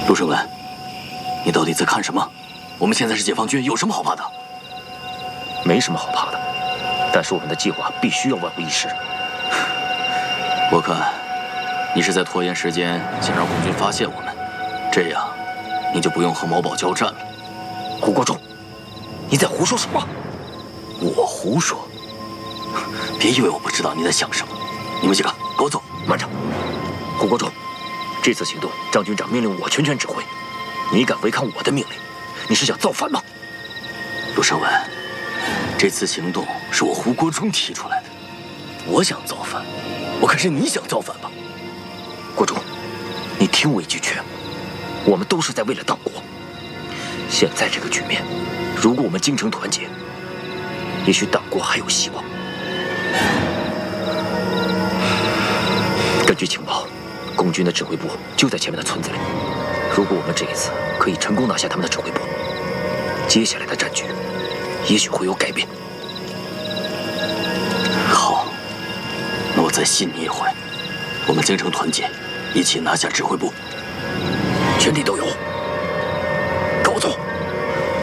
陆胜文，你到底在看什么？我们现在是解放军，有什么好怕的？ 没什么好怕的，但是我们的计划必须要万无一失。 我看你是在拖延时间，想让共军发现我们，这样你就不用和毛宝交战了。 胡国忠，你在胡说什么？ 我胡说？别以为我不知道你在想什么。你们几个给我走！ 慢着，胡国忠，这次行动张军长命令我全权指挥，你敢违抗我的命令，你是想造反吗？ 陆胜文，这次行动是我胡国忠提出来的。我想造反，我可是你想造反吧？ 国忠，你听我一句劝，我们都是在为了党国。现在这个局面，如果我们精诚团结，也许党国还有希望。根据情报，共军的指挥部就在前面的村子里。如果我们这一次可以成功拿下他们的指挥部，接下来的战局也许会有改变。 好，那我再信你一回。我们精诚团结，一起拿下指挥部。 全力都有。